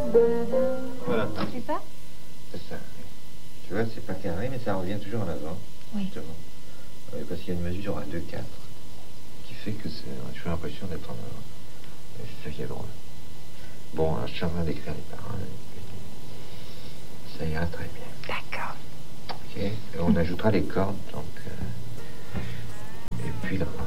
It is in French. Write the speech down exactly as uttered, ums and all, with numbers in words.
Voilà. C'est ça? C'est ça, oui. Tu vois, c'est pas carré, mais ça revient toujours en avant. Oui. Justement. Euh, Parce qu'il y a une mesure à deux quatre qui fait que c'est, on a toujours l'impression d'être en avant. Et c'est ça qui est drôle. Bon, alors je suis en train d'écrire les paroles. Ça ira très bien. D'accord. Ok. Et on ajoutera les cordes, donc. Euh, et puis là.